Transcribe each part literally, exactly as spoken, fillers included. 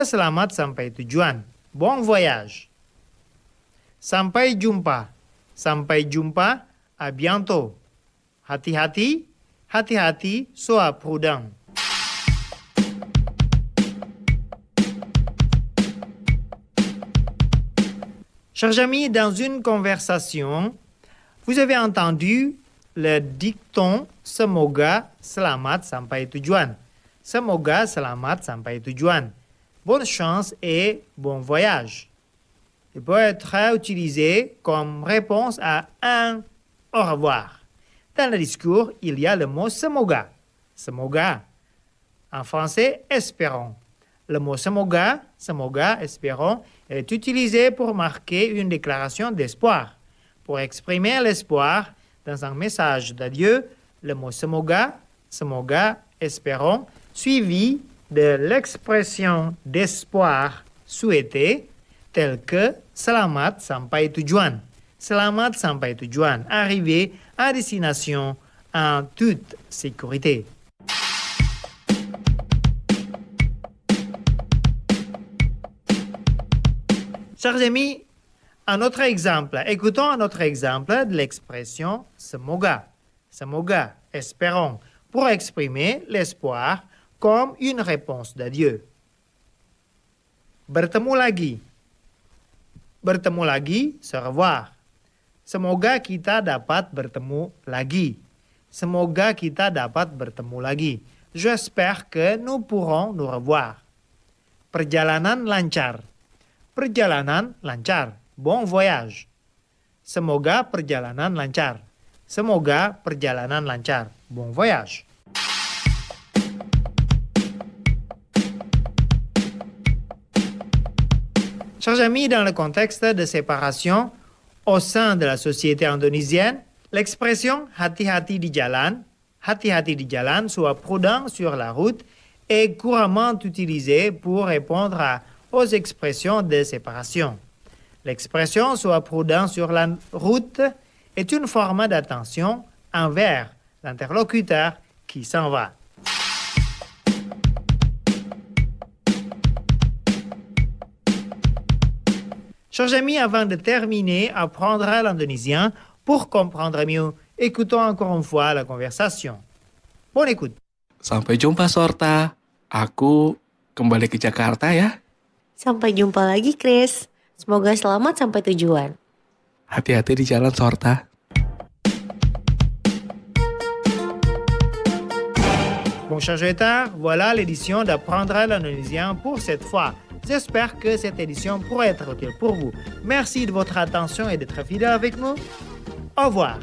Selamat sampai tujuan. Bon voyage. Sampai jumpa. Sampai jumpa. À bientôt. Hati-hati. Hati-hati. Sois prudent. Chers amis, dans une conversation, vous avez entendu le dicton Semoga selamat sampai tujuan. Semoga selamat sampai tujuan. Bonne chance et bon voyage. Il peut être utilisé comme réponse à un au revoir. Dans le discours, il y a le mot semoga. Semoga. En français, espérons. Le mot semoga, semoga, espérons, est utilisé pour marquer une déclaration d'espoir. Pour exprimer l'espoir dans un message d'adieu, le mot semoga, semoga, espérons, suivi de l'expression d'espoir souhaité, telle que selamat sampai tujuan. Selamat sampai tujuan, arrivé à destination en toute sécurité. Chers amis, un autre exemple. Écoutons un autre exemple de l'expression semoga. Semoga, espérons, pour exprimer l'espoir comme une réponse d'adieu. Bertemu lagi. Bertemu lagi, se revoir. Semoga kita dapat bertemu lagi. Semoga kita dapat bertemu lagi. J'espère que nous pourrons nous revoir. Perjalanan lancar. Perjalanan lancar. Bon voyage. Semoga perjalanan lancar. Semoga perjalanan lancar. Bon voyage. Chers amis, dans le contexte de séparation au sein de la société indonésienne, l'expression hati-hati di jalan, hati-hati di jalan, soit prudent sur la route, est couramment utilisée pour répondre à, aux expressions de séparation. L'expression soit prudent sur la route est une forme d'attention envers l'interlocuteur qui s'en va. Chers amis, avant de terminer, apprendre l'indonésien pour comprendre mieux. Écoutons encore une fois la conversation. Bonne écoute. Sampai jumpa, Sorta. Aku kembali ke Jakarta ya. Sampai jumpa lagi, Chris. Semoga selamat sampai tujuan. Hati-hati di jalan, Sorta. Bon, chers auditeurs, voilà l'édition d'apprendre l'indonésien pour cette fois. J'espère que cette édition pourra être utile pour vous. Merci de votre attention et d'être fidèle avec nous. Au revoir.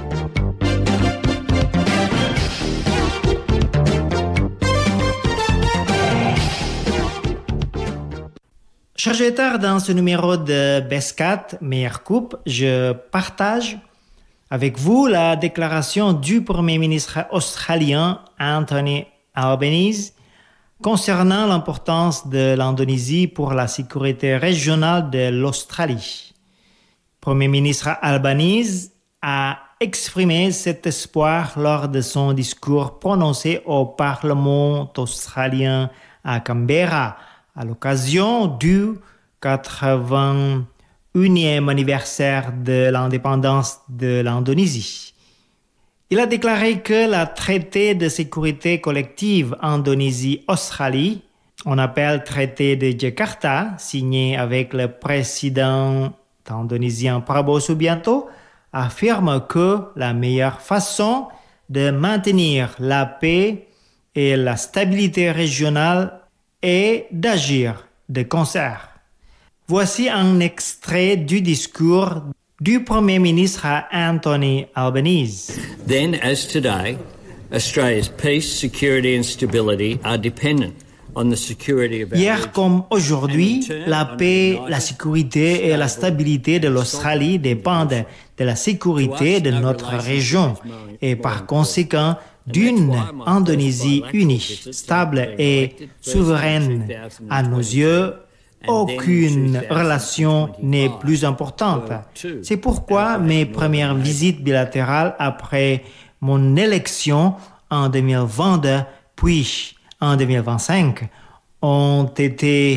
Chers auditeurs, dans ce numéro de Bescat, Meilleure Coupe, je partage avec vous la déclaration du Premier ministre australien Anthony Albanese concernant l'importance de l'Indonésie pour la sécurité régionale de l'Australie. Premier ministre Albanese a exprimé cet espoir lors de son discours prononcé au Parlement australien à Canberra à l'occasion du quatre-vingt-unième anniversaire de l'indépendance de l'Indonésie. Il a déclaré que le traité de sécurité collective Indonésie-Australie, on appelle traité de Jakarta, signé avec le président indonésien Prabowo Subianto, affirme que la meilleure façon de maintenir la paix et la stabilité régionale est d'agir de concert. Voici un extrait du discours du Premier ministre Anthony Albanese. Then, as today, Australia's peace, security and stability are dependent on the security of our Hier region. comme aujourd'hui, la paix, la sécurité et la stabilité de l'Australie dépendent de la sécurité de notre région et par conséquent d'une Indonésie unie, stable et souveraine. À nos yeux, aucune relation n'est plus importante. C'est pourquoi mes premières visites bilatérales après mon élection en deux mille vingt-deux puis en deux mille vingt-cinq ont été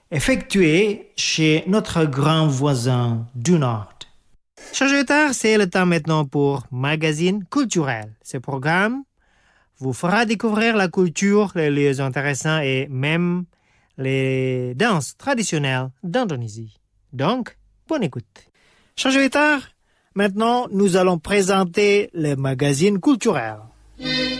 effectué chez notre grand voisin du Nord. Chers auditeurs, c'est le temps maintenant pour Magazine culturel. Ce programme vous fera découvrir la culture, les lieux intéressants et même les danses traditionnelles d'Indonésie. Donc, bonne écoute. Chers auditeurs, maintenant nous allons présenter le Magazine culturel.